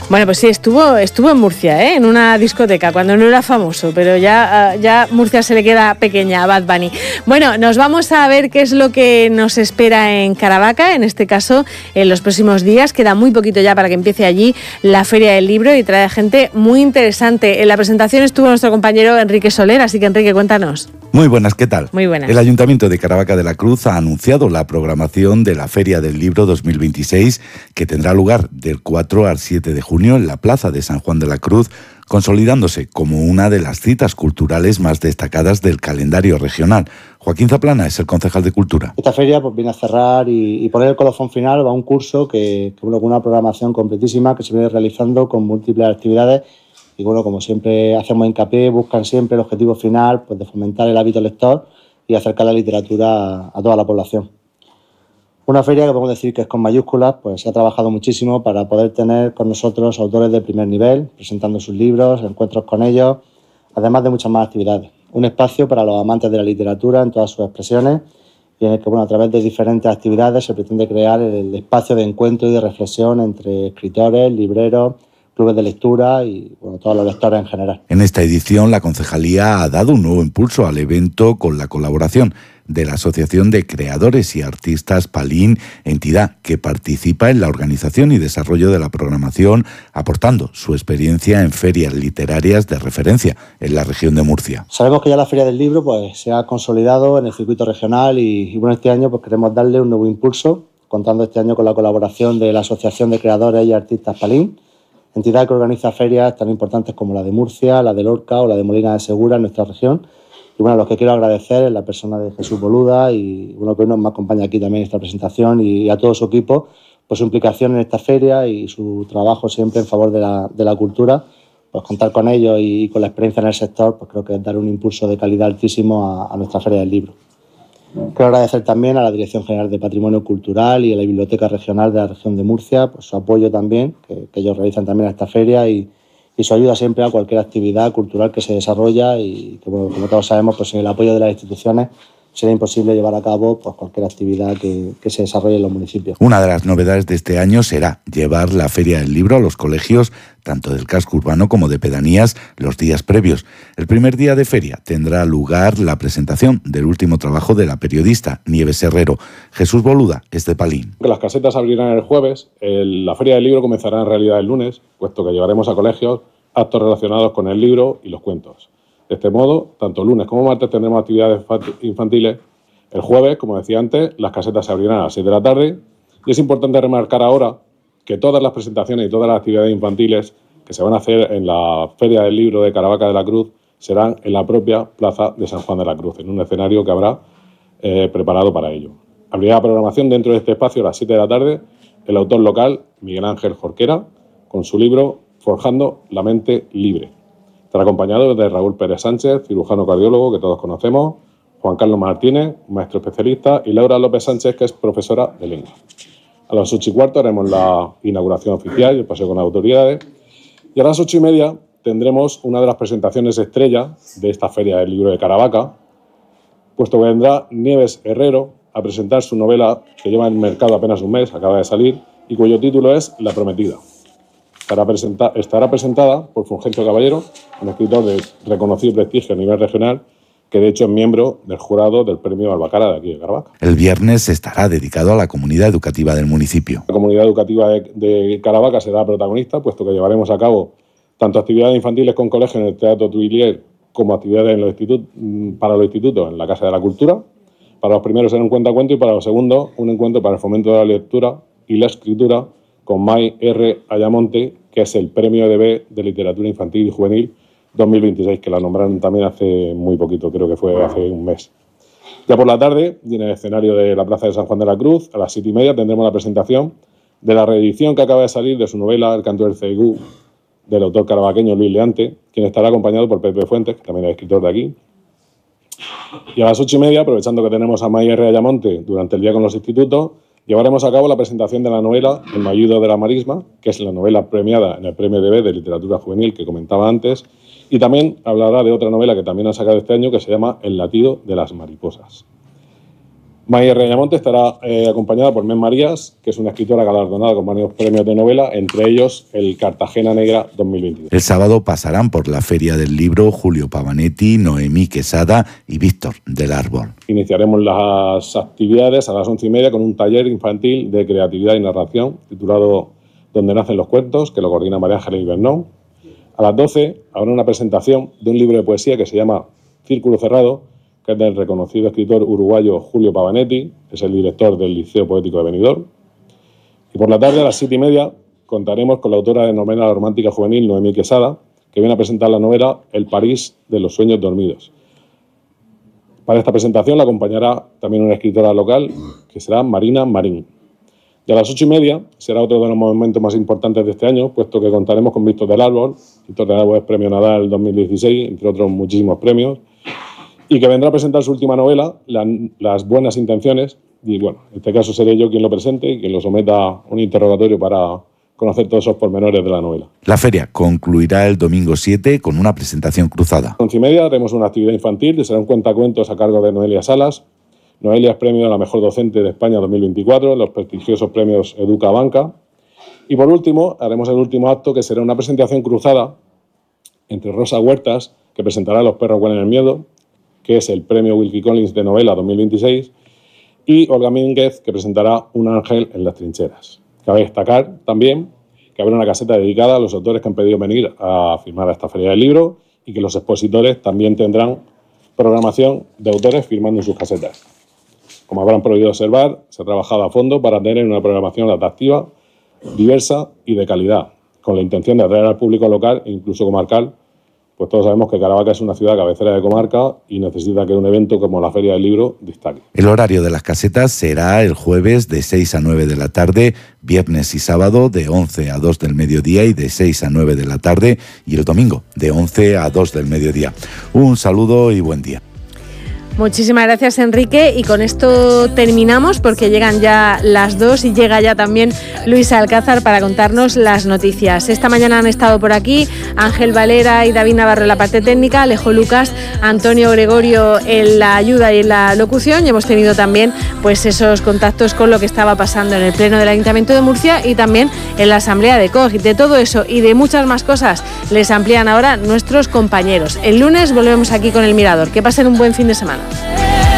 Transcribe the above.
Bueno, pues sí, estuvo en Murcia, en una discoteca, cuando no era famoso, pero ya Murcia se le queda pequeña a Bad Bunny. Bueno, nos vamos a ver qué es lo que nos espera en Caravaca, en este caso, en los próximos días. Queda muy poquito ya para que empiece allí la Feria del Libro y trae gente muy interesante. En la presentación estuvo nuestro compañero Enrique Soler, así que Enrique, cuéntanos. Muy buenas, ¿qué tal? Muy buenas. El Ayuntamiento de Caravaca de la Cruz ha anunciado la programación de la Feria del Libro 2026, que tendrá lugar del 4 al 7 de junio en la Plaza de San Juan de la Cruz, consolidándose como una de las citas culturales más destacadas del calendario regional. Joaquín Zaplana es el concejal de Cultura. Esta feria pues viene a cerrar y poner el colofón final a un curso con una programación completísima que se viene realizando con múltiples actividades. Y bueno, como siempre hacemos hincapié, buscan siempre el objetivo final pues de fomentar el hábito lector y acercar la literatura a toda la población. Una feria que podemos decir que es con mayúsculas, pues se ha trabajado muchísimo para poder tener con nosotros autores de primer nivel, presentando sus libros, encuentros con ellos, además de muchas más actividades. Un espacio para los amantes de la literatura en todas sus expresiones y en el que, a través de diferentes actividades se pretende crear el espacio de encuentro y de reflexión entre escritores, libreros, clubes de lectura y todos los lectores en general. En esta edición, la concejalía ha dado un nuevo impulso al evento con la colaboración de la Asociación de Creadores y Artistas Palín, entidad que participa en la organización y desarrollo de la programación, aportando su experiencia en ferias literarias de referencia en la región de Murcia. Sabemos que ya la Feria del Libro pues se ha consolidado en el circuito regional y este año pues queremos darle un nuevo impulso, contando este año con la colaboración de la Asociación de Creadores y Artistas Palín, entidad que organiza ferias tan importantes como la de Murcia, la de Lorca o la de Molina de Segura en nuestra región. Y a los que quiero agradecer es la persona de Jesús Boluda y que hoy nos acompaña aquí también en esta presentación y a todo su equipo por su implicación en esta feria y su trabajo siempre en favor de la cultura. Pues contar con ellos y con la experiencia en el sector, pues creo que es dar un impulso de calidad altísimo a nuestra Feria del Libro. Quiero agradecer también a la Dirección General de Patrimonio Cultural y a la Biblioteca Regional de la región de Murcia, pues su apoyo también, que ellos realizan también a esta feria y su ayuda siempre a cualquier actividad cultural que se desarrolla y que, como todos sabemos, pues sin el apoyo de las instituciones será imposible llevar a cabo pues cualquier actividad que se desarrolle en los municipios. Una de las novedades de este año será llevar la Feria del Libro a los colegios, tanto del casco urbano como de pedanías, los días previos. El primer día de feria tendrá lugar la presentación del último trabajo de la periodista Nieves Herrero. Jesús Boluda es de Palín. Las casetas abrirán el jueves, la Feria del Libro comenzará en realidad el lunes, puesto que llevaremos a colegios actos relacionados con el libro y los cuentos. De este modo, tanto lunes como martes tendremos actividades infantiles. El jueves, como decía antes, las casetas se abrirán a las 6 de la tarde y es importante remarcar ahora que todas las presentaciones y todas las actividades infantiles que se van a hacer en la Feria del Libro de Caravaca de la Cruz serán en la propia Plaza de San Juan de la Cruz, en un escenario que habrá preparado para ello. Abrirá la programación dentro de este espacio a las 7 de la tarde el autor local Miguel Ángel Jorquera con su libro Forjando la mente libre. Estará acompañado de Raúl Pérez Sánchez, cirujano cardiólogo que todos conocemos, Juan Carlos Martínez, maestro especialista, y Laura López Sánchez, que es profesora de lengua. A las 8:15 haremos la inauguración oficial y el paseo con autoridades. Y a las 8:30 tendremos una de las presentaciones estrella de esta Feria del Libro de Caravaca, puesto que vendrá Nieves Herrero a presentar su novela que lleva en el mercado apenas un mes, acaba de salir, y cuyo título es La Prometida. Estará presentada por Fulgencio Caballero, un escritor de reconocido prestigio a nivel regional, que de hecho es miembro del jurado del Premio Albacara de aquí de Caravaca. El viernes estará dedicado a la comunidad educativa del municipio. La comunidad educativa de Caravaca será protagonista, puesto que llevaremos a cabo tanto actividades infantiles con colegios en el Teatro Tuilier como actividades para los institutos en la Casa de la Cultura. Para los primeros será un cuentacuentos y para los segundos un encuentro para el fomento de la lectura y la escritura con May R. Ayamonte, que es el Premio EDB de Literatura Infantil y Juvenil 2026, que la nombraron también hace muy poquito, creo que fue hace un mes. Ya por la tarde, y en el escenario de la Plaza de San Juan de la Cruz, a las 7:30 tendremos la presentación de la reedición que acaba de salir de su novela El canto del Ceigú, del autor caravaqueño Luis Leante, quien estará acompañado por Pepe Fuentes, que también es escritor de aquí. Y a las 8:30, aprovechando que tenemos a May R. Ayamonte durante el día con los institutos, llevaremos a cabo la presentación de la novela El Mayudo de la Marisma, que es la novela premiada en el Premio EDB de Literatura Juvenil que comentaba antes, y también hablará de otra novela que también han sacado este año que se llama El latido de las mariposas. María Reñamonte estará acompañada por Mem Marías, que es una escritora galardonada con varios premios de novela, entre ellos el Cartagena Negra 2022. El sábado pasarán por la Feria del Libro Julio Pavanetti, Noemí Quesada y Víctor del Árbol. Iniciaremos las actividades a las 11:30 con un taller infantil de creatividad y narración titulado Donde nacen los cuentos, que lo coordina María Ángeles Ibernón. A las 12 habrá una presentación de un libro de poesía que se llama Círculo Cerrado, que es del reconocido escritor uruguayo Julio Pavanetti, es el director del Liceo Poético de Benidorm. Y por la tarde, a las 7:30, contaremos con la autora de novela romántica juvenil, Noemí Quesada, que viene a presentar la novela El París de los sueños dormidos. Para esta presentación la acompañará también una escritora local, que será Marina Marín. Y a las 8:30 será otro de los momentos más importantes de este año, puesto que contaremos con Víctor del Árbol. Víctor del Árbol es Premio Nadal 2016, entre otros muchísimos premios, y que vendrá a presentar su última novela, Las buenas intenciones, y bueno, en este caso seré yo quien lo presente y quien lo someta a un interrogatorio para conocer todos esos pormenores de la novela. La feria concluirá el domingo 7 con una presentación cruzada. A las 11:30 haremos una actividad infantil, que será un cuentacuentos a cargo de Noelia Salas. Noelia es premio a la mejor docente de España 2024 en los prestigiosos premios Educa Banca. Y por último, haremos el último acto, que será una presentación cruzada entre Rosa Huertas, que presentará Los perros huelen el miedo, que es el premio Wilkie Collins de novela 2026, y Olga Mínguez, que presentará Un ángel en las trincheras. Cabe destacar también que habrá una caseta dedicada a los autores que han pedido venir a firmar a esta feria del libro y que los expositores también tendrán programación de autores firmando en sus casetas. Como habrán podido observar, se ha trabajado a fondo para tener una programación atractiva, diversa y de calidad, con la intención de atraer al público local e incluso comarcal, pues todos sabemos que Caravaca es una ciudad cabecera de comarca y necesita que un evento como la Feria del Libro destaque. El horario de las casetas será el jueves de 6 a 9 de la tarde, viernes y sábado de 11 a 2 del mediodía y de 6 a 9 de la tarde, y el domingo de 11 a 2 del mediodía. Un saludo y buen día. Muchísimas gracias, Enrique, y con esto terminamos porque llegan ya las 2 y llega ya también Luis Alcázar para contarnos las noticias. Esta mañana han estado por aquí Ángel Valera y David Navarro en la parte técnica, Alejo Lucas, Antonio Gregorio en la ayuda y en la locución, y hemos tenido también pues esos contactos con lo que estaba pasando en el Pleno del Ayuntamiento de Murcia y también en la Asamblea de COG. De todo eso y de muchas más cosas les amplían ahora nuestros compañeros. El lunes volvemos aquí con El Mirador. Que pasen un buen fin de semana.